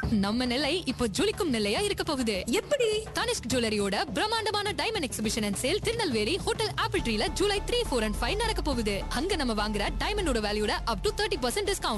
நம்ம நிலை இப்போ ஜொலிக்கும் நிலையா இருக்க போகுது. எப்படி? தனிஷ்க் ஜுவல்லரியோட பிரம்மாண்டமான diamond exhibition and sale Tirunelveli hotel apple ட்ரீல July 3, 4 and 5 நடக்க போகுது. அங்க நம்ம வாங்குற டைமண்டோட வேல்யூட அப் டு 30% டிஸ்கவுண்ட்.